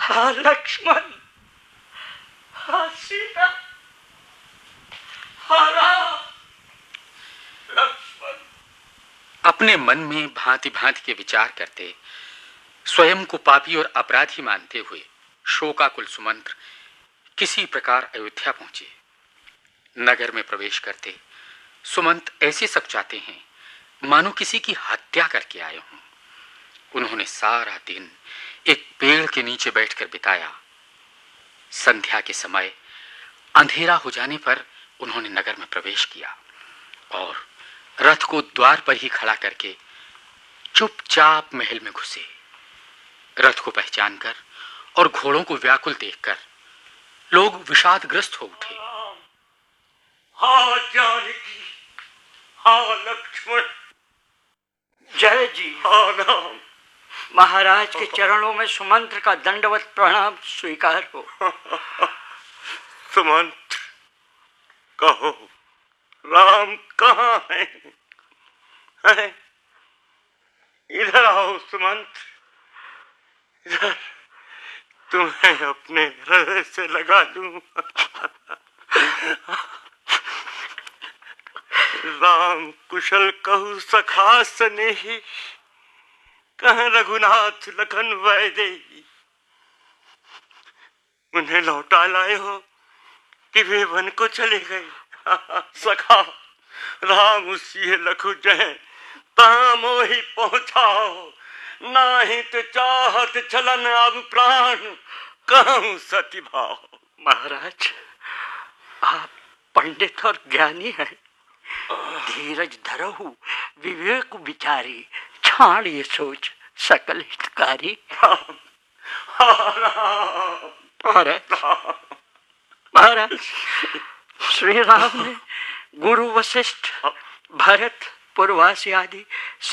हाँ लक्ष्मण, हाँ सीता, हाँ राम। लक्ष्मण अपने मन में भांति भांति के विचार करते, स्वयं को पापी और अपराधी मानते हुए शोकाकुल सुमंत्र किसी प्रकार अयोध्या पहुंचे। नगर में प्रवेश करते सुमंत ऐसे सकुचाते हैं मानो किसी की हत्या करके आए हों। उन्होंने सारा दिन एक पेड़ के नीचे बैठकर बिताया। संध्या के समय अंधेरा हो जाने पर उन्होंने नगर में प्रवेश किया और रथ को द्वार पर ही खड़ा करके चुपचाप महल में घुसे। रथ को पहचानकर और घोड़ों को व्याकुल देखकर लोग विषादग्रस्त हो उठे। हाँ जानकी, हाँ लक्ष्मण, जय जी। हाँ राम। महाराज के चरणों में सुमंत्र का दंडवत प्रणाम स्वीकार हो। सुमंत, कहो राम कहाँ है? इधर आओ सुमंत, इधर तुम्हें अपने हृदय से लगा लूं। राम कुशल कहू सखा स्नेही, कह रघुनाथ लखन वैदेही। उन्हें लौटा लाए हो कि वे वन को चले गए? सखा राम उसी लखु जय ता मोहि पहुंचाओ, नाही तो चाहत चलन अब प्राण कहूं सती भाव। महाराज, आप पंडित और ज्ञानी हैं, धीरज धरहु विवेक विचारी, छाड़िए सोच सकल हितकारी। महाराज, श्री राम ने गुरु वशिष्ठ, भरत, पुरवासी आदि